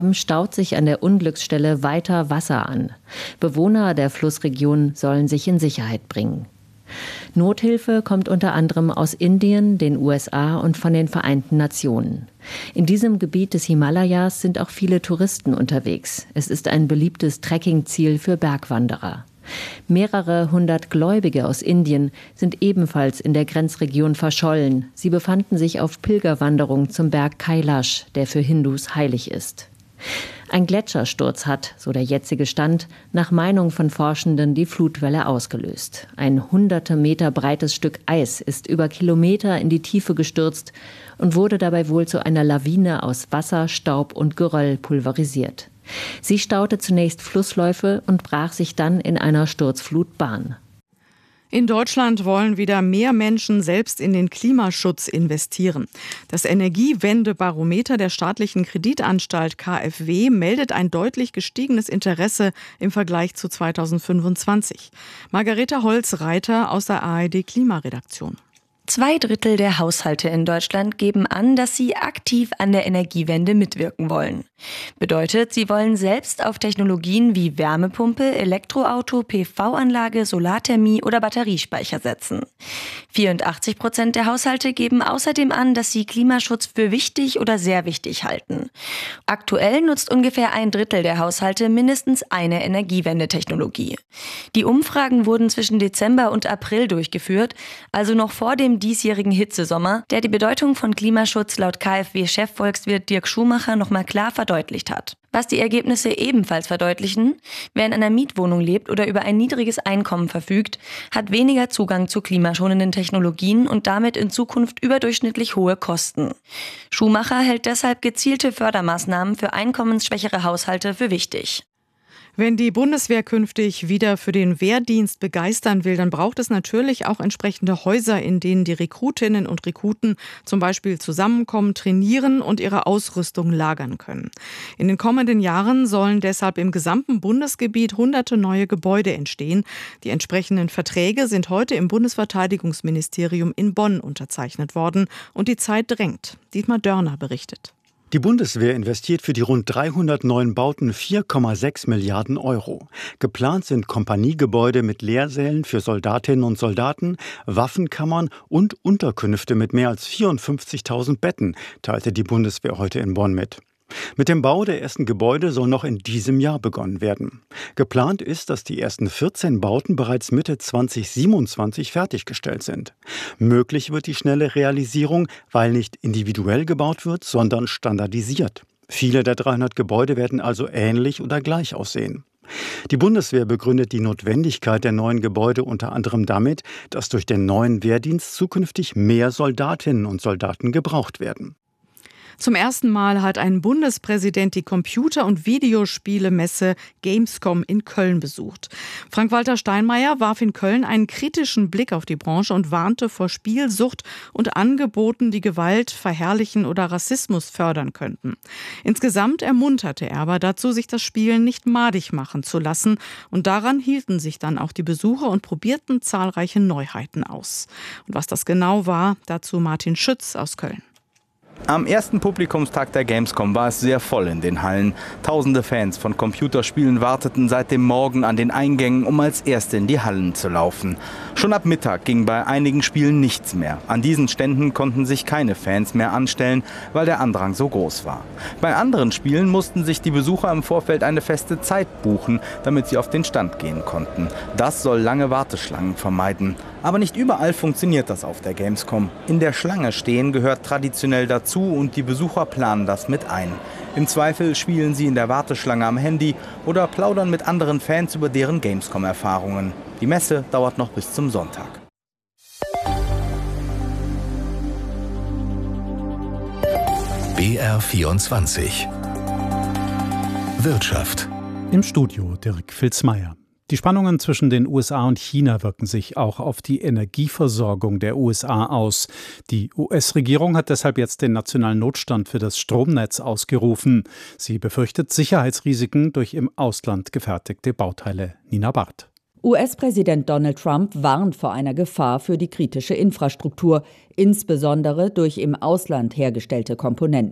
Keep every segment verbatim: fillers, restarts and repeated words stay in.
staut sich an der Unglücksstelle weiter Wasser an. Bewohner der Flussregion sollen sich in Sicherheit bringen. Nothilfe kommt unter anderem aus Indien, den U S A und von den Vereinten Nationen. In diesem Gebiet des Himalayas sind auch viele Touristen unterwegs. Es ist ein beliebtes Trekkingziel für Bergwanderer. Mehrere hundert Gläubige aus Indien sind ebenfalls in der Grenzregion verschollen. Sie befanden sich auf Pilgerwanderung zum Berg Kailash, der für Hindus heilig ist. Ein Gletschersturz hat, so der jetzige Stand, nach Meinung von Forschenden die Flutwelle ausgelöst. Ein hunderte Meter breites Stück Eis ist über Kilometer in die Tiefe gestürzt und wurde dabei wohl zu einer Lawine aus Wasser, Staub und Geröll pulverisiert. Sie staute zunächst Flussläufe und brach sich dann in einer Sturzflut Bahn. In Deutschland wollen wieder mehr Menschen selbst in den Klimaschutz investieren. Das Energiewendebarometer der staatlichen Kreditanstalt K f W meldet ein deutlich gestiegenes Interesse im Vergleich zu zweitausendfünfundzwanzig. Margareta Holz-Reiter aus der A R D-Klimaredaktion. Zwei Drittel der Haushalte in Deutschland geben an, dass sie aktiv an der Energiewende mitwirken wollen. Bedeutet, sie wollen selbst auf Technologien wie Wärmepumpe, Elektroauto, P V-Anlage, Solarthermie oder Batteriespeicher setzen. vierundachtzig Prozent der Haushalte geben außerdem an, dass sie Klimaschutz für wichtig oder sehr wichtig halten. Aktuell nutzt ungefähr ein Drittel der Haushalte mindestens eine Energiewendetechnologie. Die Umfragen wurden zwischen Dezember und April durchgeführt, also noch vor dem diesjährigen Hitzesommer, der die Bedeutung von Klimaschutz laut K f W-Chefvolkswirt Dirk Schumacher nochmal klar verdeutlicht hat. Was die Ergebnisse ebenfalls verdeutlichen: Wer in einer Mietwohnung lebt oder über ein niedriges Einkommen verfügt, hat weniger Zugang zu klimaschonenden Technologien und damit in Zukunft überdurchschnittlich hohe Kosten. Schumacher hält deshalb gezielte Fördermaßnahmen für einkommensschwächere Haushalte für wichtig. Wenn die Bundeswehr künftig wieder für den Wehrdienst begeistern will, dann braucht es natürlich auch entsprechende Häuser, in denen die Rekrutinnen und Rekruten zum Beispiel zusammenkommen, trainieren und ihre Ausrüstung lagern können. In den kommenden Jahren sollen deshalb im gesamten Bundesgebiet hunderte neue Gebäude entstehen. Die entsprechenden Verträge sind heute im Bundesverteidigungsministerium in Bonn unterzeichnet worden und die Zeit drängt. Dietmar Dörner berichtet. Die Bundeswehr investiert für die rund dreihundert neuen Bauten vier Komma sechs Milliarden Euro. Geplant sind Kompaniegebäude mit Lehrsälen für Soldatinnen und Soldaten, Waffenkammern und Unterkünfte mit mehr als vierundfünfzigtausend Betten, teilte die Bundeswehr heute in Bonn mit. Mit dem Bau der ersten Gebäude soll noch in diesem Jahr begonnen werden. Geplant ist, dass die ersten vierzehn Bauten bereits Mitte zweitausendsiebenundzwanzig fertiggestellt sind. Möglich wird die schnelle Realisierung, weil nicht individuell gebaut wird, sondern standardisiert. Viele der dreihundert Gebäude werden also ähnlich oder gleich aussehen. Die Bundeswehr begründet die Notwendigkeit der neuen Gebäude unter anderem damit, dass durch den neuen Wehrdienst zukünftig mehr Soldatinnen und Soldaten gebraucht werden. Zum ersten Mal hat ein Bundespräsident die Computer- und Videospielemesse Gamescom in Köln besucht. Frank-Walter Steinmeier warf in Köln einen kritischen Blick auf die Branche und warnte vor Spielsucht und Angeboten, die Gewalt verherrlichen oder Rassismus fördern könnten. Insgesamt ermunterte er aber dazu, sich das Spielen nicht madig machen zu lassen. Und daran hielten sich dann auch die Besucher und probierten zahlreiche Neuheiten aus. Und was das genau war, dazu Martin Schütz aus Köln. Am ersten Publikumstag der Gamescom war es sehr voll in den Hallen. Tausende Fans von Computerspielen warteten seit dem Morgen an den Eingängen, um als Erste in die Hallen zu laufen. Schon ab Mittag ging bei einigen Spielen nichts mehr. An diesen Ständen konnten sich keine Fans mehr anstellen, weil der Andrang so groß war. Bei anderen Spielen mussten sich die Besucher im Vorfeld eine feste Zeit buchen, damit sie auf den Stand gehen konnten. Das soll lange Warteschlangen vermeiden. Aber nicht überall funktioniert das auf der Gamescom. In der Schlange stehen gehört traditionell dazu und die Besucher planen das mit ein. Im Zweifel spielen sie in der Warteschlange am Handy oder plaudern mit anderen Fans über deren Gamescom-Erfahrungen. Die Messe dauert noch bis zum Sonntag. B R vierundzwanzig Wirtschaft. Im Studio Dirk Filzmeier. Die Spannungen zwischen den U S A und China wirken sich auch auf die Energieversorgung der U S A aus. Die U S-Regierung hat deshalb jetzt den nationalen Notstand für das Stromnetz ausgerufen. Sie befürchtet Sicherheitsrisiken durch im Ausland gefertigte Bauteile. Nina Barth. U S-Präsident Donald Trump warnt vor einer Gefahr für die kritische Infrastruktur, insbesondere durch im Ausland hergestellte Komponenten.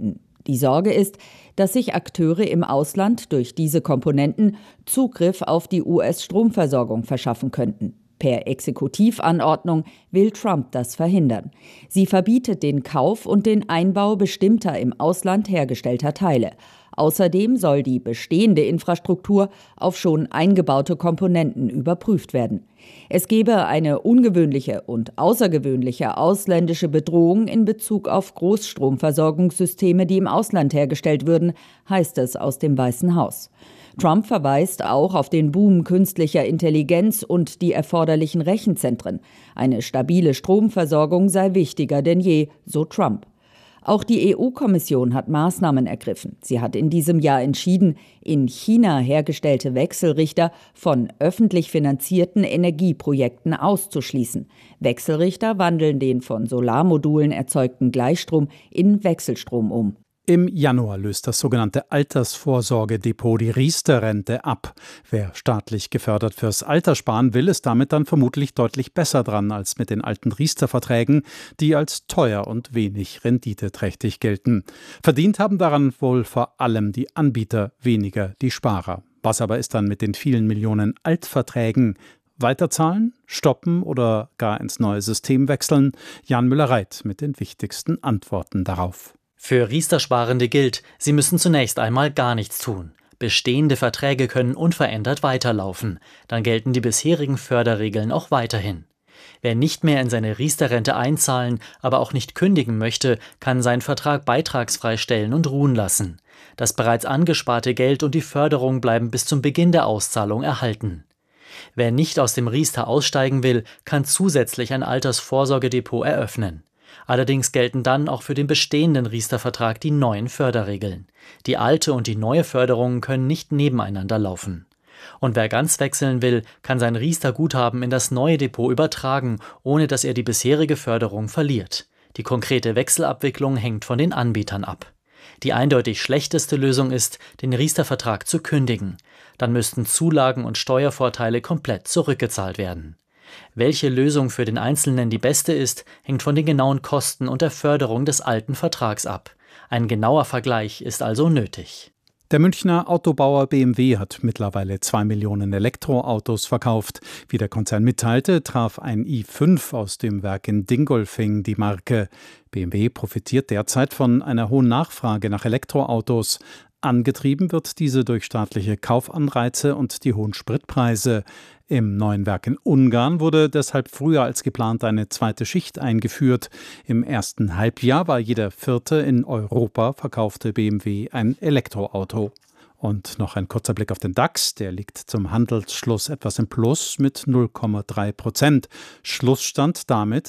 Die Sorge ist, dass sich Akteure im Ausland durch diese Komponenten Zugriff auf die U S-Stromversorgung verschaffen könnten. Per Exekutivanordnung will Trump das verhindern. Sie verbietet den Kauf und den Einbau bestimmter im Ausland hergestellter Teile. Außerdem soll die bestehende Infrastruktur auf schon eingebaute Komponenten überprüft werden. Es gebe eine ungewöhnliche und außergewöhnliche ausländische Bedrohung in Bezug auf Großstromversorgungssysteme, die im Ausland hergestellt würden, heißt es aus dem Weißen Haus. Trump verweist auch auf den Boom künstlicher Intelligenz und die erforderlichen Rechenzentren. Eine stabile Stromversorgung sei wichtiger denn je, so Trump. Auch die E U-Kommission hat Maßnahmen ergriffen. Sie hat in diesem Jahr entschieden, in China hergestellte Wechselrichter von öffentlich finanzierten Energieprojekten auszuschließen. Wechselrichter wandeln den von Solarmodulen erzeugten Gleichstrom in Wechselstrom um. Im Januar löst das sogenannte Altersvorsorgedepot die Riester-Rente ab. Wer staatlich gefördert fürs Alter sparen will, ist damit dann vermutlich deutlich besser dran als mit den alten Riester-Verträgen, die als teuer und wenig renditeträchtig gelten. Verdient haben daran wohl vor allem die Anbieter, weniger die Sparer. Was aber ist dann mit den vielen Millionen Altverträgen? Weiterzahlen, stoppen oder gar ins neue System wechseln? Jan Müller-Reit mit den wichtigsten Antworten darauf. Für Riester-Sparende gilt, sie müssen zunächst einmal gar nichts tun. Bestehende Verträge können unverändert weiterlaufen. Dann gelten die bisherigen Förderregeln auch weiterhin. Wer nicht mehr in seine Riester-Rente einzahlen, aber auch nicht kündigen möchte, kann seinen Vertrag beitragsfrei stellen und ruhen lassen. Das bereits angesparte Geld und die Förderung bleiben bis zum Beginn der Auszahlung erhalten. Wer nicht aus dem Riester aussteigen will, kann zusätzlich ein Altersvorsorgedepot eröffnen. Allerdings gelten dann auch für den bestehenden Riester-Vertrag die neuen Förderregeln. Die alte und die neue Förderung können nicht nebeneinander laufen. Und wer ganz wechseln will, kann sein Riester-Guthaben in das neue Depot übertragen, ohne dass er die bisherige Förderung verliert. Die konkrete Wechselabwicklung hängt von den Anbietern ab. Die eindeutig schlechteste Lösung ist, den Riester-Vertrag zu kündigen. Dann müssten Zulagen und Steuervorteile komplett zurückgezahlt werden. Welche Lösung für den Einzelnen die beste ist, hängt von den genauen Kosten und der Förderung des alten Vertrags ab. Ein genauer Vergleich ist also nötig. Der Münchner Autobauer B M W hat mittlerweile zwei Millionen Elektroautos verkauft. Wie der Konzern mitteilte, traf ein i fünf aus dem Werk in Dingolfing die Marke. B M W profitiert derzeit von einer hohen Nachfrage nach Elektroautos. Angetrieben wird diese durch staatliche Kaufanreize und die hohen Spritpreise. Im neuen Werk in Ungarn wurde deshalb früher als geplant eine zweite Schicht eingeführt. Im ersten Halbjahr war jeder vierte in Europa verkaufte B M W ein Elektroauto. Und noch ein kurzer Blick auf den DAX. Der liegt zum Handelsschluss etwas im Plus mit null Komma drei Prozent. Schlussstand damit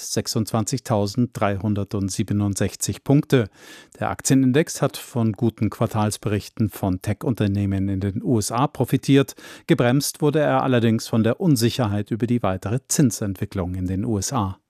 sechsundzwanzigtausenddreihundertsiebenundsechzig Punkte. Der Aktienindex hat von guten Quartalsberichten von Tech-Unternehmen in den U S A profitiert. Gebremst wurde er allerdings von der Unsicherheit über die weitere Zinsentwicklung in den U S A.